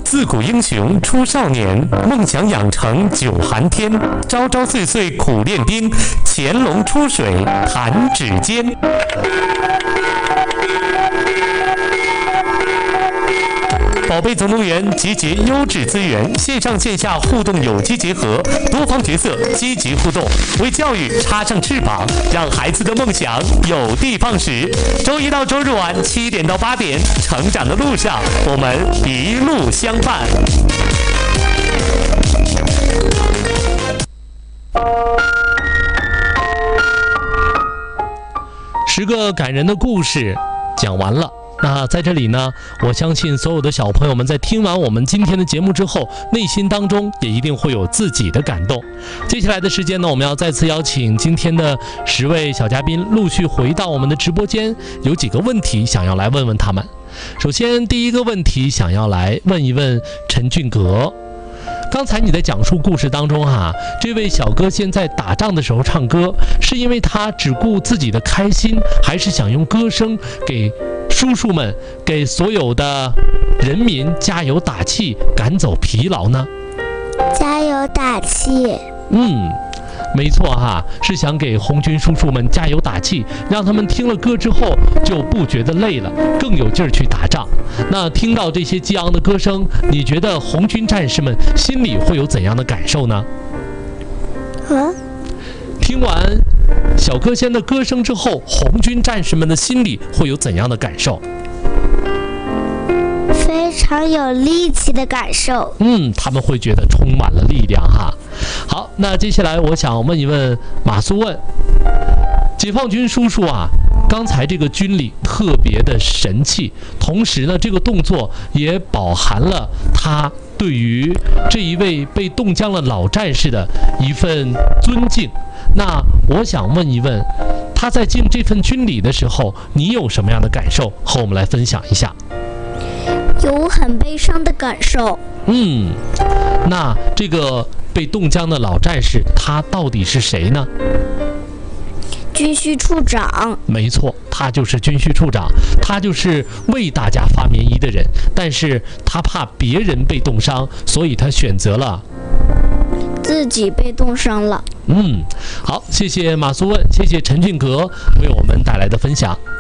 自古英雄出少年，梦想养成久寒天。朝朝岁岁苦练兵，潜龙出水弹指间。宝贝总动员集结优质资源，线上线下互动有机结合，多方角色积极互动，为教育插上翅膀，让孩子的梦想有的放矢。周一到周日晚7点到8点，成长的路上，我们一路相伴。 10个感人的故事讲完了。那在这里呢，我相信所有的小朋友们在听完我们今天的节目之后，内心当中也一定会有自己的感动。接下来的时间呢，我们要再次邀请今天的10位小嘉宾陆续回到我们的直播间，有几个问题想要来问问他们。首先第一个问题想要来问一问陈俊阁。刚才你在讲述故事当中这位小哥现在打仗的时候唱歌，是因为他只顾自己的开心，还是想用歌声给叔叔们，给所有的人民加油打气，赶走疲劳呢？ 加油打气。 没错是想给红军叔叔们加油打气，让他们听了歌之后就不觉得累了，更有劲儿去打仗。那听到这些激昂的歌声，你觉得红军战士们心里会有怎样的感受呢？听完小歌仙的歌声之后，红军战士们的心里会有怎样的感受？ 非常有力气的感受。 他们会觉得充满了力量好，那接下来我想问一问马苏问，解放军叔叔刚才这个军礼特别的神气，同时呢，这个动作也饱含了他对于这一位被冻僵了老战士的一份尊敬。那我想问一问，他在尽这份军礼的时候，你有什么样的感受？和我们来分享一下。 有很悲伤的感受。 那这个被冻僵的老战士，他到底是谁呢？ 军需处长。 没错，他就是军需处长，他就是为大家发棉衣的人，但是他怕别人被冻伤，所以他选择了自己被冻伤了。 好，谢谢马苏问，谢谢陈俊阁为我们带来的分享。